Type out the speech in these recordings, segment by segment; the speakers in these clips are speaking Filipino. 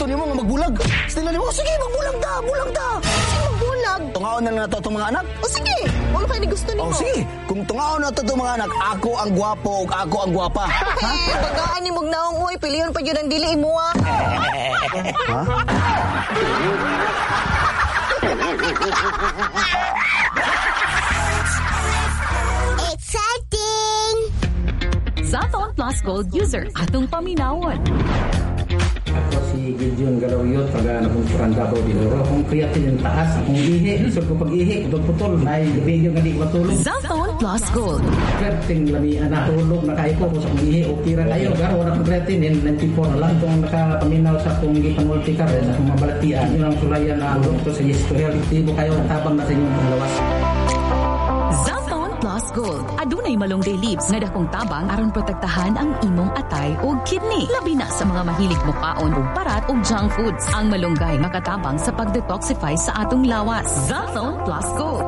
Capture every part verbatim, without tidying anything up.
gusto niyo nga magbulag. Stila niyo, oh, sige, magbulag ta, bulag ta. Sige, magbulag. Tungaon na na ito itong mga anak. O sige, wala kayo ni gusto niyo. Oh, sige, kung tungaon na ito itong mga anak, ako ang gwapo o ako ang gwapa. Ha? Bagaan ni Mugnaong, uy, piliyon pa yun ang dili mo, ah. Ha? Exciting! Zaton Plus Gold user atong paminawon. Ako si Gideon Garawyot, taga Nabungsuran Davao del Oro. Kung kriyatin yung taas, kung ihi, so kung pag-ihi, putol-putol, ay video nga di matulog. Zaton Plus Gold. Kriyatin lami na tulog, nakaiko ko sa kung ihi, okay ra kayo. Garo, wala kong kriyatin, ninety-four na lang. Kung nakapaminaw sa kung gipanultikar, na kung mabalatian, yun ang sulayan na ang to sa history. Tibo kayo, tabang na sa inyong panglawas. Zaton Plus Gold. Adunay malunggay leaves nga dakong tabang aron protektahan ang imong atay o kidney. Labi na sa mga mahilig mukaon o parat o junk foods. Ang malunggay makatabang sa pag-detoxify sa atong lawas. Zaton Plus Gold.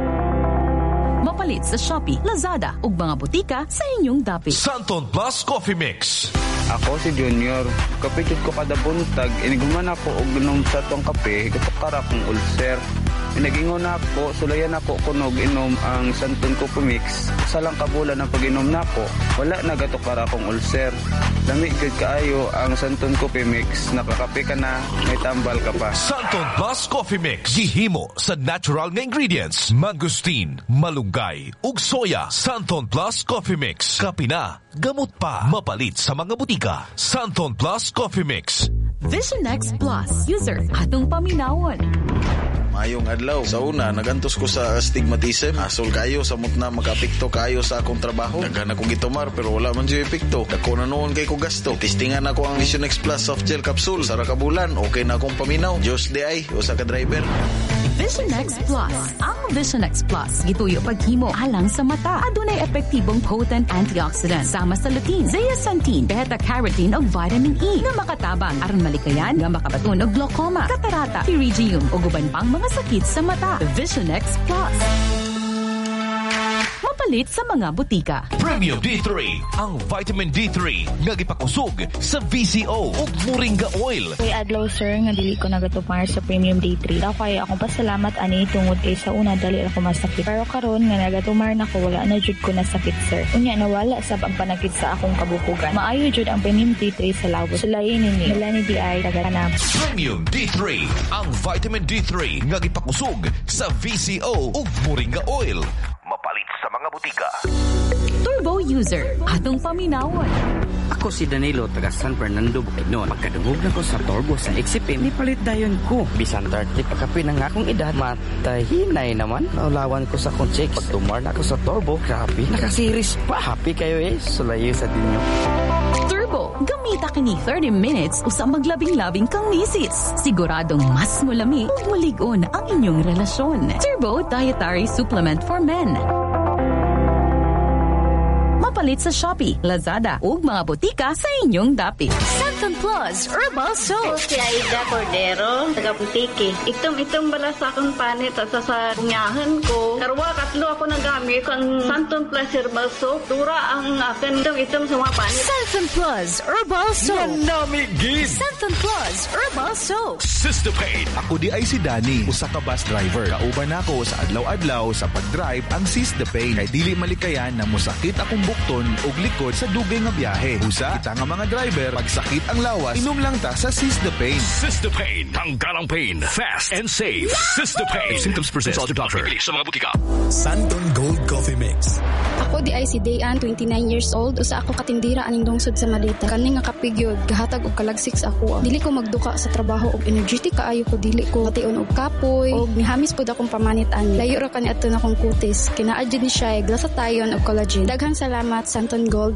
Mapalit sa Shopee, Lazada ug mga butika sa inyong dapit. Santon Plus Coffee Mix. Ako si Junior. Kapitid ko kada buntag. Iniguman ako og ginom sa tong kape. Katukara kong ulcer. Pinagingon ako, sulayan ako kunog inom ang Santon Coffee Mix. Sa lang kabulan ang pag-inom nako, wala na gatukara akong ulcer. Lamig gud kaayo ang Santon Coffee Mix. Nakakape ka na, may tambal ka pa. Santon Plus Coffee Mix. Gihimo sa natural nga ingredients. Mangosteen, malunggay, ug soya. Santon Plus Coffee Mix. Kape na, gamot pa. Mapalit sa mga butika. Santon Plus Coffee Mix. Vision X Plus user atong paminawon. Mayong adlaw. Sa una, nagantos ko sa astigmatism. Asol kayo, samot na makapikto kayo sa akong trabaho. Daghan akong gitumar pero wala man siya epekto. Dako na noon kay ko gasto. Testingan ako ang Vision X Plus soft gel capsule. Sara kabulan, okay na akong paminaw. Diyos di ay, usa ka driver. Vision X Plus. Ang Vision X Plus gituyo paghimo alang sa mata. Adunay epektibong potent antioxidant sama sa lutein, zeaxanthin, beta-carotene ug vitamin E nga makatabang aron malikayan nga makabaton og glaucoma, katarata, pterygium ug uban pang mga sakit sa mata. Vision X Plus. Mapalit sa mga butika. Premium D three. Ang vitamin D three nga gipakusog sa V C O ug Moringa Oil. Kuy adlaw sir nga dili ko nagatumar sa Premium D three. Daw kay akong pasalamat ani tungod kay sa una dali ako masakit. Pero karon nga nagatumar na ko wala na jud ko nasakit sir. Unya nawala sa pagpanakit sa akong kabukugan. Maayo jud ang Premium D three sa lawos. Sulayin ni Melanie D I taga-Tanam. Premium D three. Ang vitamin D three nga gipakusog sa V C O ug Moringa Oil. Mapalit sa mga butika. Turbo user atong paminawon. Ako si Danilo, taga San Fernando, Bukidnon. Pagkadungog na ko sa Turbo sa X P M, nipalit dayon ko. Bisan thirty pagkapi ng akong edad, matahinay naman. Naulawan ko sa kong chicks. Pagtumar na ako sa Turbo, grabe, nakasiris pa. Happy kayo eh, sulayo sa dinyo. Turbo, gamita kini thirty minutes usa maglabing-labing kang misis. Siguradong mas mulami ug mulig-on ang inyong relasyon. Turbo Dietary Supplement for Men. Mapalit sa Shopee, Lazada ug mga butika sa inyong dapit. Santon Plus Herbal Soap. Si Aida Cordero, taga Putiki. Itom-itom bala sa akong panit at sa punyahan ko. Karwa, katlo ako nagamit ang Santon Plus Herbal Soap. Dura ang akin itom-itom sa mga panit. Santon Plus Herbal Soap. Manamigin! Santon Plus Herbal Soap. Sister Pain. Ako di ay si Danny, usa ka bus driver. Kauban ako sa adlaw-adlaw sa pag-drive ang Seize the Pain. Kay dili malikayan na musakit akong bukton og likod sa dugay nga biyahe. Usa, kita nga mga driver, pagsakit ang lawas, inom lang ta sa Seize the Pain. Sister Pain. Tanggalang pain. Fast and safe. Sister Pain. If symptoms persist, consult your doctor. Sa mga butika. Santon Gold Coffee Mix. Ako di ay si Dayan, twenty-nine years old. Usa ako katindira aning lungsod sa Malita. Kani nga kapigyod, gahatag og kalagsik sa ako. Dili ko magduka sa trabaho og energetic kaayo ko, dili ko mation og kapoy og nihamis pud akong pamanit ani. Layo ra kani adto na kong kutis. Kinaadjud ni siya glasatayon og collagen. Daghang salamat Santon Gold